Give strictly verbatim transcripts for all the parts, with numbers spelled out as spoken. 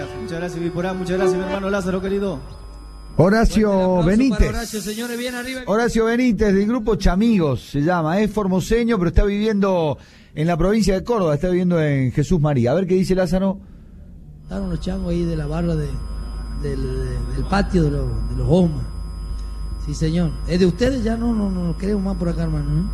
Muchas gracias, Biporá. Muchas gracias, mi hermano Lázaro, querido. Horacio Benítez. Horacio, señores, bien arriba. Horacio Benítez, del grupo Chamigos se llama. Es formoseño, pero está viviendo en la provincia de Córdoba. Está viviendo en Jesús María. A ver qué dice Lázaro. Están unos changos ahí de la barra de, del, del patio de los, de los Osma. Sí, señor. ¿Es de ustedes? Ya no, no, no, no queremos más por acá, hermano, ¿no?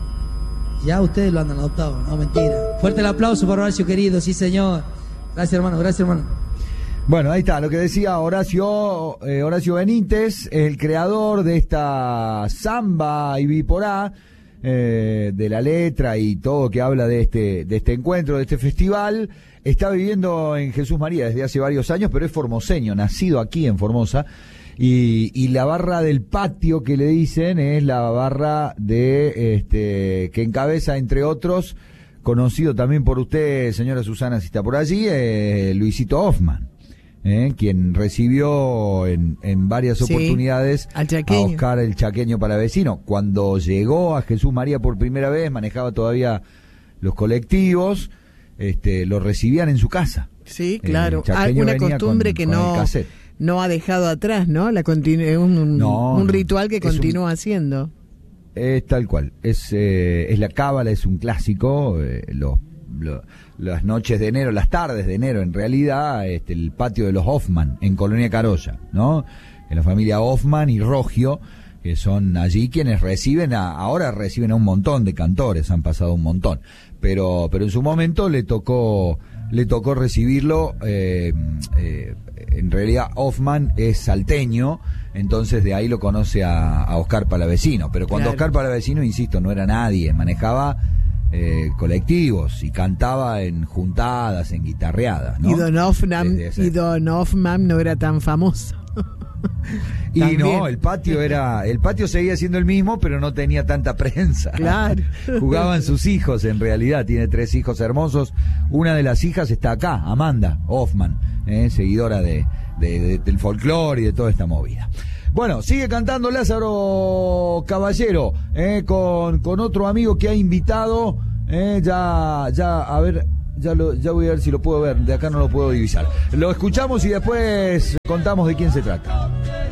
Ya ustedes lo andan adoptado. No, mentira. Fuerte el aplauso para Horacio, querido. Sí, señor. Gracias, hermano. Gracias, hermano. Bueno, ahí está, lo que decía Horacio eh, Horacio Benítez, el creador de esta samba y biporá, eh, de la letra y todo que habla de este de este encuentro, de este festival. Está viviendo en Jesús María desde hace varios años, pero es formoseño, nacido aquí en Formosa. Y, y la barra del patio que le dicen es la barra de este que encabeza, entre otros, conocido también por usted, señora Susana, si está por allí, eh, Luisito Hoffman. Eh, quien recibió en, en varias sí, oportunidades a Oscar el Chaqueño Palavecino. Cuando llegó a Jesús María por primera vez, manejaba todavía los colectivos, este, lo recibían en su casa. Sí, claro. Hay una costumbre con, que no, no ha dejado atrás, ¿no? La continu- un, un, no, un ritual que es continúa un, haciendo. Es tal cual. Es, eh, es la cábala, es un clásico. Eh, los Lo, las noches de enero, las tardes de enero, en realidad, este, el patio de los Hoffman, en Colonia Carolla, ¿no? En la familia Hoffman y Rogio, que son allí quienes reciben, a, ahora reciben a un montón de cantores, han pasado un montón, pero pero en su momento le tocó le tocó recibirlo, eh, eh, en realidad Hoffman es salteño, entonces de ahí lo conoce a, a Oscar Palavecino, pero cuando claro. Oscar Palavecino, insisto, no era nadie, manejaba Eh, colectivos y cantaba en juntadas, en guitarreadas, ¿no? Y Don Hoffman, y Don Hoffman no era tan famoso. Y no, el patio era, el patio seguía siendo el mismo, pero no tenía tanta prensa. Claro. Jugaban sus hijos, en realidad, tiene tres hijos hermosos. Una de las hijas está acá, Amanda Hoffman, eh, seguidora de, de, de, del folclore y de toda esta movida. Bueno, sigue cantando Lázaro Caballero, eh, con, con otro amigo que ha invitado, eh, ya, ya, a ver, ya lo, ya voy a ver si lo puedo ver, de acá no lo puedo divisar. Lo escuchamos y después contamos de quién se trata.